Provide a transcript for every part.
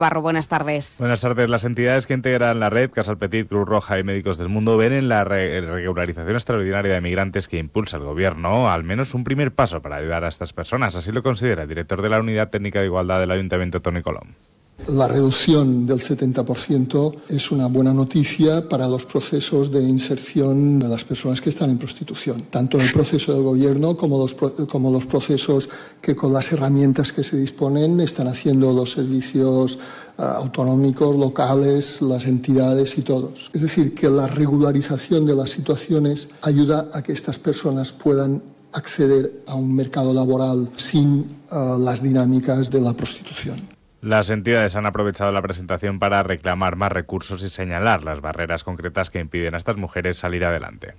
Barro, buenas tardes. Buenas tardes. Las entidades que integran la red, Casal Petit, Cruz Roja y Médicos del Mundo, ven en la regularización extraordinaria de migrantes que impulsa el Gobierno al menos un primer paso para ayudar a estas personas. Así lo considera el director de la Unidad Técnica de Igualdad del Ayuntamiento, Toni Colom. La reducción del 70% es una buena noticia para los procesos de inserción de las personas que están en prostitución, tanto en el proceso del Gobierno como los procesos que con las herramientas que se disponen están haciendo los servicios autonómicos, locales, las entidades y todos. Es decir, que la regularización de las situaciones ayuda a que estas personas puedan acceder a un mercado laboral sin las dinámicas de la prostitución. Las entidades han aprovechado la presentación para reclamar más recursos y señalar las barreras concretas que impiden a estas mujeres salir adelante.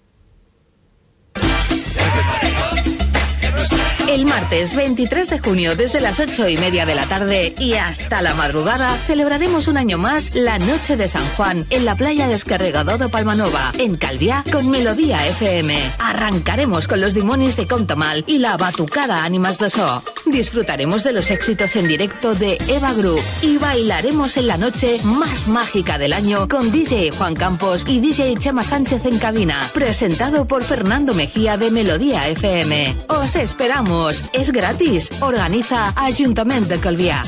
El martes 23 de junio, desde las 8:30 de la tarde y hasta la madrugada, celebraremos un año más la Noche de San Juan en la playa de Escarregador de Palmanova, en Calviá, con Melodía FM. Arrancaremos con los Dimonis de Comtamal y la batucada Ánimas de So. Disfrutaremos de los éxitos en directo de Eva Group y bailaremos en la noche más mágica del año con DJ Juan Campos y DJ Chema Sánchez en cabina, presentado por Fernando Mejía de Melodía FM. ¡Os esperamos! Es gratis. Organiza Ayuntamiento de Calviá.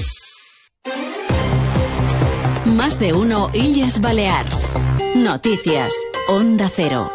Más de uno Illes Balears. Noticias. Onda Cero.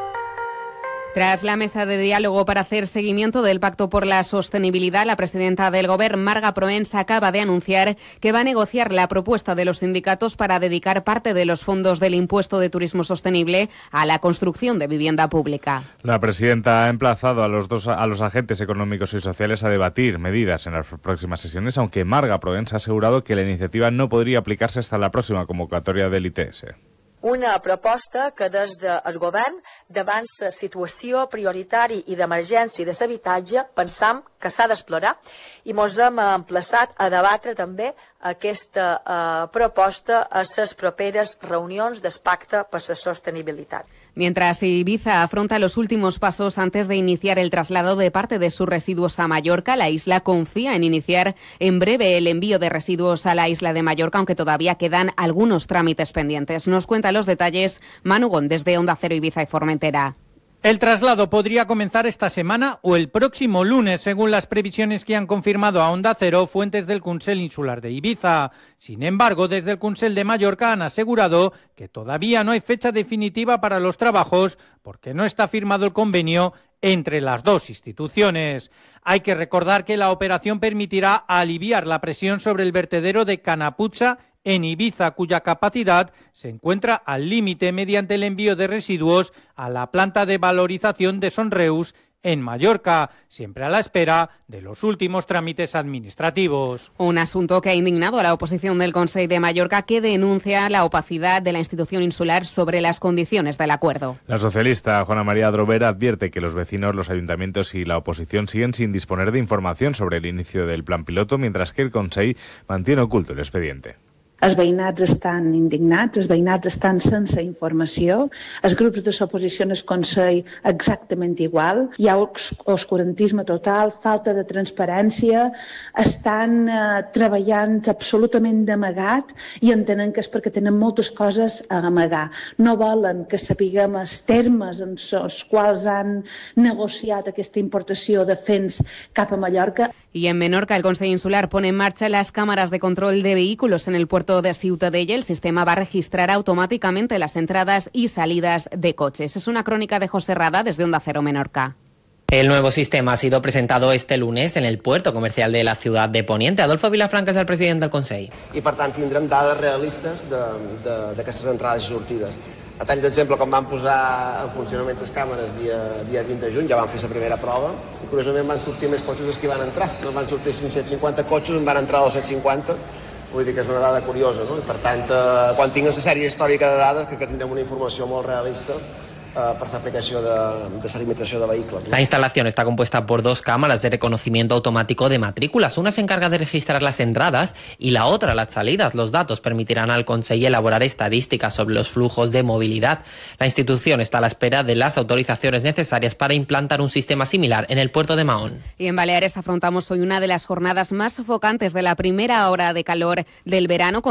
Tras la mesa de diálogo para hacer seguimiento del Pacto por la Sostenibilidad, la presidenta del Govern, Marga Proens, acaba de anunciar que va a negociar la propuesta de los sindicatos para dedicar parte de los fondos del impuesto de turismo sostenible a la construcción de vivienda pública. La presidenta ha emplazado a los agentes económicos y sociales a debatir medidas en las próximas sesiones, aunque Marga Proens ha asegurado que la iniciativa no podría aplicarse hasta la próxima convocatoria del ITS. Una proposta que des del govern, davant la situació prioritària i d'emergència de l'habitatge, pensam que s'ha d'explorar i mos hem emplaçat a debatre també aquesta proposta a les properes reunions del Pacte per la Sostenibilitat. Mientras Ibiza afronta los últimos pasos antes de iniciar el traslado de parte de sus residuos a Mallorca, la isla confía en iniciar en breve el envío de residuos a la isla de Mallorca, aunque todavía quedan algunos trámites pendientes. Nos cuenta los detalles Manu Gon desde Onda Cero Ibiza y Formentera. El traslado podría comenzar esta semana o el próximo lunes, según las previsiones que han confirmado a Onda Cero fuentes del Consell Insular de Ibiza. Sin embargo, desde el Consell de Mallorca han asegurado que todavía no hay fecha definitiva para los trabajos porque no está firmado el convenio entre las dos instituciones. Hay que recordar que la operación permitirá aliviar la presión sobre el vertedero de Canapucha en Ibiza, cuya capacidad se encuentra al límite mediante el envío de residuos a la planta de valorización de Sonreus en Mallorca, siempre a la espera de los últimos trámites administrativos. Un asunto que ha indignado a la oposición del Consell de Mallorca, que denuncia la opacidad de la institución insular sobre las condiciones del acuerdo. La socialista Juana María Drovera advierte que los vecinos, los ayuntamientos y la oposición siguen sin disponer de información sobre el inicio del plan piloto, mientras que el Consell mantiene oculto el expediente. Els veïnats estan indignats, els veïnats estan sense informació, els grups de l'oposició en el Consell exactament igual, hi ha oscurantisme total, falta de transparència, estan treballant absolutament d'amagat i entenen que és perquè tenen moltes coses a amagar. No volen que sapiguem els termes en els quals han negociat aquesta importació de fens cap a Mallorca. Y en Menorca, el Consell Insular pone en marcha las cámaras de control de vehículos en el puerto de Ciutadella. El sistema va a registrar automáticamente las entradas y salidas de coches. Es una crónica de José Rada desde Onda Cero Menorca. El nuevo sistema ha sido presentado este lunes en el puerto comercial de la ciudad de Poniente. Adolfo Vilafranca és el president del Consell. I per tant tindrem dades realistes d'aquestes entrades i sortides. A tall d'exemple, quan van posar en funcionament les càmeres dia 20 de juny, ja van fer la primera prova i curiosament van sortir més cotxes dels que van entrar. No van sortir 550 cotxes, en van entrar 250. Vull dir que és una dada curiosa, no? I per tant, quan tinguem la sèrie històrica de dades, que tindrem una informació molt realista para la aplicación de esa limitación de vehículos. La instalación está compuesta por dos cámaras de reconocimiento automático de matrículas. Una se encarga de registrar las entradas y la otra las salidas. Los datos permitirán al Consell elaborar estadísticas sobre los flujos de movilidad. La institución está a la espera de las autorizaciones necesarias para implantar un sistema similar en el puerto de Mahón. Y en Baleares afrontamos hoy una de las jornadas más sofocantes de la primera hora de calor del verano, con